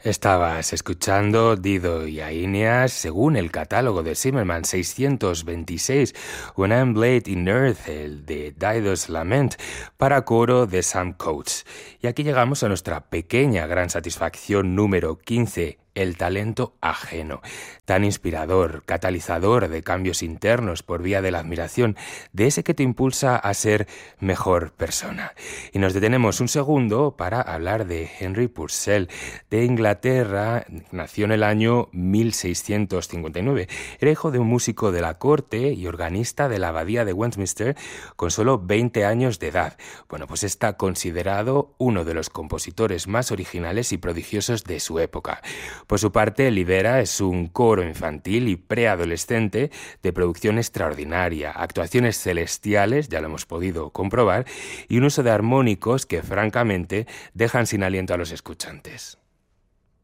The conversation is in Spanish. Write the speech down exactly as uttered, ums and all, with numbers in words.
Estabas escuchando Dido y Aeneas según el catálogo de Zimmermann seiscientos veintiséis, When I'm Late in Earth, el de Dido's Lament, para coro de Sam Coates. Y aquí llegamos a nuestra pequeña gran satisfacción número quince, el talento ajeno, tan inspirador, catalizador de cambios internos por vía de la admiración, de ese que te impulsa a ser mejor persona. Y nos detenemos un segundo para hablar de Henry Purcell, de Inglaterra. Nació en el año mil seiscientos cincuenta y nueve. Era hijo de un músico de la corte y organista de la abadía de Westminster con solo veinte años de edad. Bueno, pues está considerado uno de los compositores más originales y prodigiosos de su época. Por su parte, Libera es un coro infantil y preadolescente de producción extraordinaria, actuaciones celestiales, ya lo hemos podido comprobar, y un uso de armónicos que francamente dejan sin aliento a los escuchantes.